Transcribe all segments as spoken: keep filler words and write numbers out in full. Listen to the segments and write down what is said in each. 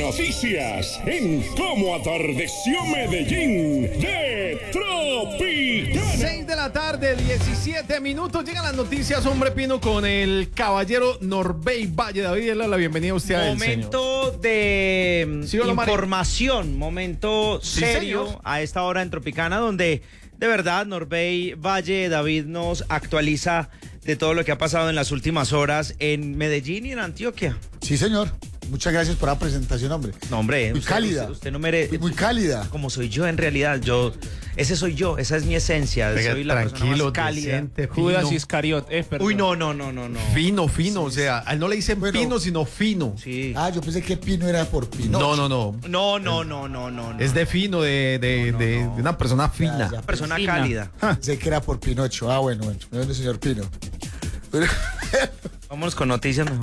noticias en Cómo Atardeció Medellín de Tropicana. seis de la tarde, diecisiete minutos. Llegan las noticias, hombre Pino, con el caballero Norbey Valle. David, la bienvenida a usted a él, Momento de Sí, información, momento Sí, serio señor. a esta hora en Tropicana, donde de verdad Norbey Valle, David, nos actualiza de todo lo que ha pasado en las últimas horas en Medellín y en Antioquia. Sí, señor. Muchas gracias por la presentación, hombre. No, hombre, Muy usted, cálida. Usted, usted no merece. Muy cálida. Como soy yo en realidad, yo, ese soy yo, esa es mi esencia. Venga, soy la persona tranquilo, más cálida. decente, Judas fino. Iscariot, eh, perdón. Uy, no, no, no, no, no. Fino, fino, o sea, a él no le dicen Bueno. pino, sino fino. Sí. Ah, yo pensé que Pino era por Pino. No, no, no. No, no, no, no, no, no. Es de fino, de, de, No, no, de- no. de una persona fina. Ya, ya. persona Fina. cálida. Pensé que era por Pinocho. Ah, bueno, bueno. Me el señor Pino. Pero Vámonos con noticias mejor.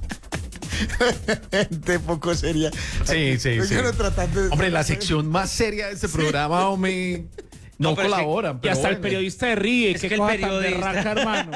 gente poco seria. Sí, sí, Pues sí. yo no tratando de- Hombre, la sección más seria de este programa, hombre, no, No, pero es que- colaboran. Y pero hasta el bueno. periodista de ríe. Es Qué que el cosa tan periodista- berraca, hermano.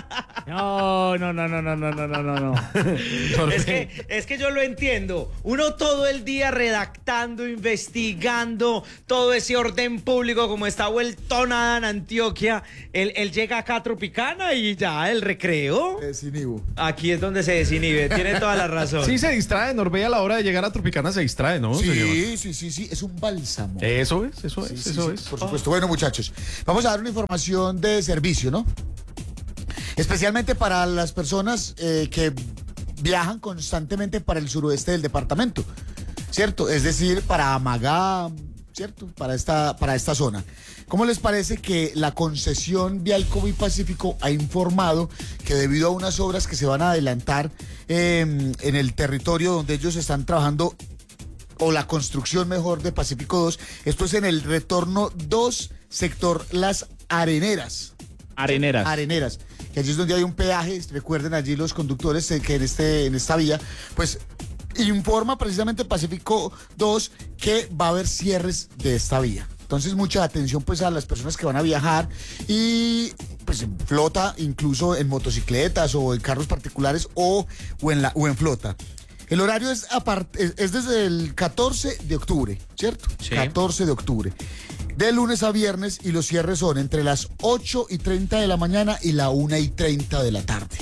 No, no, no, no, no, no, no, no, no. Es que, es que yo lo entiendo. Uno todo el día redactando, investigando todo ese orden público como está vuelto nada en Antioquia. Él, él llega acá a Tropicana y ya, el recreo. Eh, sin Ibu. Aquí es donde se desinhibe. Tiene toda la razón. Sí, se distrae, Norbey a la hora de llegar a Tropicana se distrae, ¿no, señor? Sí, sí, sí, sí. Es un bálsamo. Eso es, eso es, Sí, sí, eso sí, es. por supuesto. Bueno, muchachos, vamos a dar una información de servicio, ¿no? Especialmente para las personas eh, que viajan constantemente para el suroeste del departamento, ¿cierto? Es decir, para Amagá, ¿cierto? Para esta, para esta zona. ¿Cómo les parece que la concesión Vial Covi Pacífico ha informado que debido a unas obras que se van a adelantar eh, en el territorio donde ellos están trabajando, o la construcción mejor de Pacífico dos, esto es en el retorno dos, sector Las Areneras. Areneras. Areneras, que allí es donde hay un peaje, recuerden allí los conductores eh, que en, este, en esta vía, pues informa precisamente Pacífico dos que va a haber cierres de esta vía. Entonces mucha atención pues a las personas que van a viajar y pues en flota, incluso en motocicletas o en carros particulares o, o, en, la, o en flota. El horario es, apart- es, es desde el catorce de octubre, ¿cierto? Sí. catorce de octubre. De lunes a viernes y los cierres son entre las ocho y treinta de la mañana y la una y treinta de la tarde.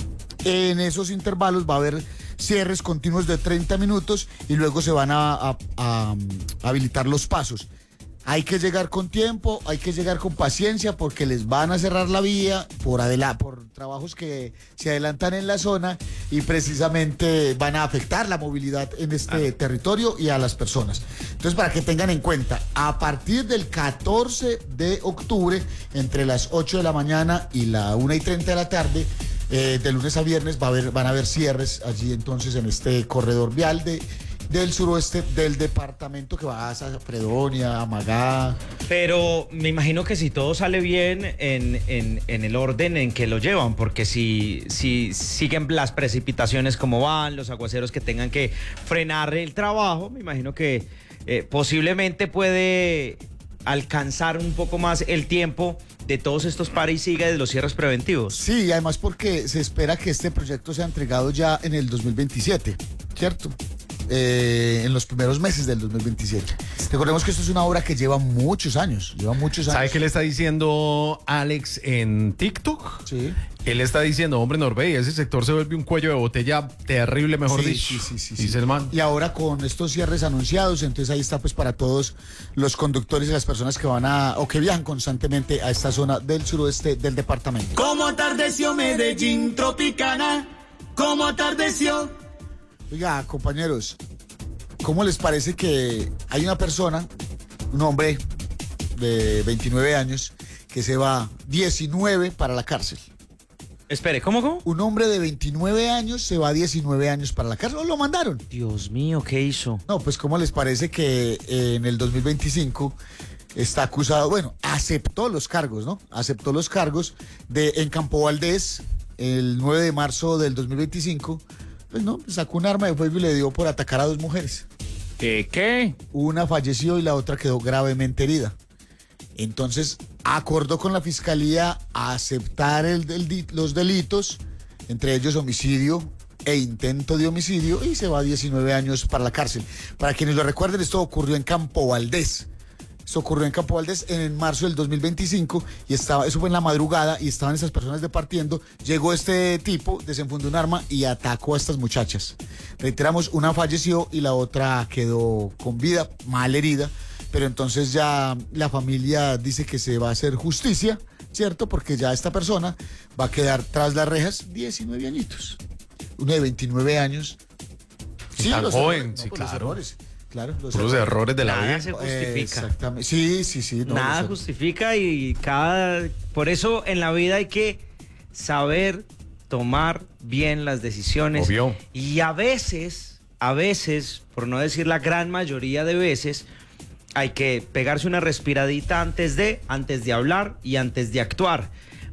En esos intervalos va a haber cierres continuos de treinta minutos y luego se van a, a- a- a habilitar los pasos. Hay que llegar con tiempo, hay que llegar con paciencia porque les van a cerrar la vía por, adela- por trabajos que se adelantan en la zona y precisamente van a afectar la movilidad en este territorio y a las personas. Entonces, para que tengan en cuenta, a partir del catorce de octubre, entre las ocho de la mañana y la una y treinta de la tarde, eh, de lunes a viernes va a haber, van a haber cierres allí entonces en este corredor vial de... del suroeste del departamento que va a Fredonia, Amagá. Pero me imagino que si todo sale bien en, en, en el orden en que lo llevan, porque si, si siguen las precipitaciones como van, los aguaceros que tengan que frenar el trabajo, me imagino que eh, posiblemente puede alcanzar un poco más el tiempo de todos estos pares y siga de los cierres preventivos. Sí, y además porque se espera que este proyecto sea entregado ya en el dos mil veintisiete, ¿cierto? Eh, en los primeros meses del dos mil veintisiete. Recordemos que esto es una obra que lleva muchos años, lleva muchos años. ¿Sabe qué le está diciendo Alex en TikTok? Sí. Él está diciendo, hombre, Norbey, ese sector se vuelve un cuello de botella terrible, mejor Sí, dicho. sí, sí, sí, Dice sí. el man. Y ahora con estos cierres anunciados, entonces ahí está pues para todos los conductores y las personas que van a o que viajan constantemente a esta zona del suroeste del departamento. ¿Cómo atardeció Medellín Tropicana? ¿Cómo atardeció? Oiga, compañeros, ¿cómo les parece que hay una persona, un hombre de veintinueve años, que se va diecinueve para la cárcel? Espere, ¿cómo, cómo? Un hombre de veintinueve años se va diecinueve años para la cárcel. ¿O lo mandaron? Dios mío, ¿qué hizo? No, pues ¿cómo les parece que eh, en el dos mil veinticinco está acusado, bueno, aceptó los cargos, ¿no? Aceptó los cargos de en Campo Valdés el nueve de marzo del dos mil veinticinco. Pues no, sacó un arma de fuego y le dio por atacar a dos mujeres. ¿Qué? ¿Qué? Una falleció y la otra quedó gravemente herida. Entonces, acordó con la fiscalía a aceptar el, el- los delitos, entre ellos homicidio e intento de homicidio y se va a diecinueve años para la cárcel. Para quienes lo recuerden, esto ocurrió en Campo Valdés. Esto ocurrió en Campo Valdés en marzo del dos mil veinticinco y estaba, eso fue en la madrugada y estaban esas personas departiendo. Llegó este tipo, desenfundó un arma y atacó a estas muchachas. Reiteramos, una falleció y la otra quedó con vida, mal herida, pero entonces ya la familia dice que se va a hacer justicia, ¿cierto? Porque ya esta persona va a quedar tras las rejas diecinueve añitos. Uno de veintinueve años. Y tan joven, errores, sí, no, pues los claro. errores. Claro, los Los errores de la Nada vida. se Eh, justifica. exactamente. Sí, sí, sí. no, Nada los- justifica y cada... Por eso en la vida hay que saber tomar bien las decisiones. Obvio. Y a veces, a veces, por no decir la gran mayoría de veces, hay que pegarse una respiradita antes de, antes de hablar y antes de actuar.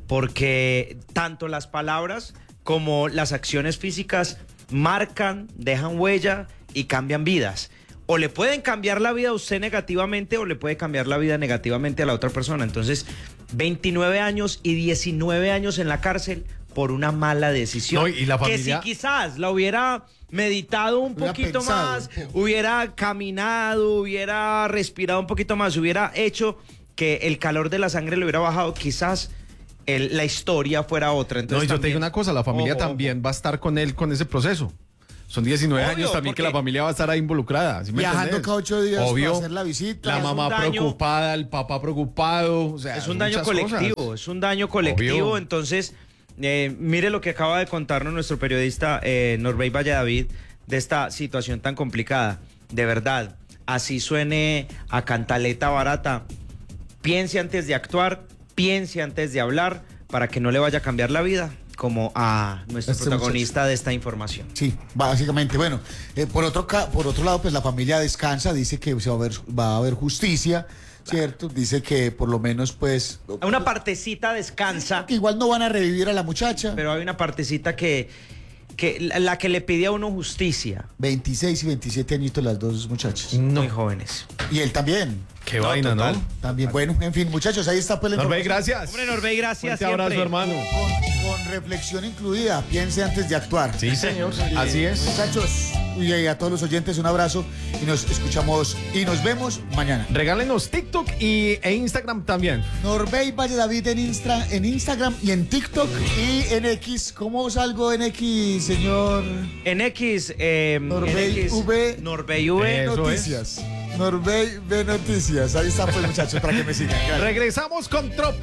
Porque tanto las palabras como las acciones físicas marcan, dejan huella y cambian vidas. O le pueden cambiar la vida a usted negativamente o le puede cambiar la vida negativamente a la otra persona. Entonces, veintinueve años y diecinueve años en la cárcel por una mala decisión. No, y la Que familia- si quizás la hubiera meditado un Hubiera poquito pensado más, un poco. hubiera caminado, hubiera respirado un poquito más, hubiera hecho que el calor de la sangre le hubiera bajado, quizás el- la historia fuera otra. No, Entonces, y yo te también- digo una cosa, la familia Ojo, ojo. también va a estar con él con ese proceso. Son diecinueve Obvio, años también que porque- la familia va a estar ahí involucrada. ¿Sí me Viajando entendés? cada ocho días Obvio. para hacer la visita. La Es un mamá daño- preocupada, el papá preocupado. O sea, Es un daño muchas colectivo, cosas. es un daño colectivo. Obvio. Entonces, eh, mire lo que acaba de contarnos nuestro periodista eh, Norbey Valladavid de esta situación tan complicada. De verdad, así suene a cantaleta barata. Piense antes de actuar, piense antes de hablar, para que no le vaya a cambiar la vida, como a nuestro Este protagonista de esta información. Sí, básicamente. Bueno, eh, por otro ca- por otro lado, pues la familia descansa, dice que se va a haber, va a haber justicia, ¿cierto? Dice que por lo menos, pues... Una partecita descansa, que igual no van a revivir a la muchacha. pero hay una partecita que, que la, la que le pide a uno justicia. veintiséis y veintisiete añitos las dos muchachas. No, Muy jóvenes. Y él también. qué No, vaina, total. ¿no? También, bueno, en fin, muchachos, ahí está pues la Norbey, información. gracias. Hombre, Norbey, gracias. Fuerte abrazo, siempre. hermano. Con, con reflexión incluida, piense antes de actuar. Sí, señor. Eh, Así es. Muchachos, y a todos los oyentes un abrazo y nos escuchamos y nos vemos mañana. Regálenos TikTok y, e Instagram también. Norbey Valle David en, Instra, en Instagram y en TikTok y en X. ¿Cómo salgo en X, señor? En X, eh, Norbey en X, V. Norbey V. Eso Noticias. Norbey ve Noticias. Ahí está pues muchachos para que me sigan. Gracias. Regresamos con Trop.